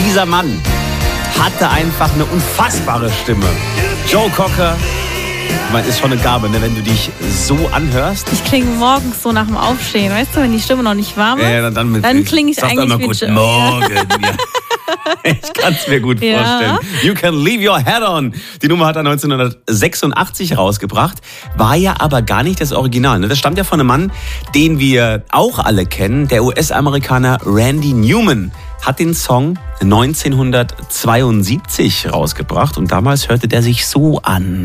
Dieser Mann hatte einfach eine unfassbare Stimme. Joe Cocker, ich meine, ist schon eine Gabe, ne, wenn du dich so anhörst. Ich klinge morgens so nach dem Aufstehen, weißt du, wenn die Stimme noch nicht warm ist, dann klinge ich eigentlich wie Guten Morgen. Ja. Ich kann es mir gut vorstellen. You Can Leave Your Head On. Die Nummer hat er 1986 rausgebracht, war ja aber gar nicht das Original. Das stammt ja von einem Mann, den wir auch alle kennen, der US-Amerikaner Randy Newman. Hat den Song 1972 rausgebracht und damals hörte der sich so an.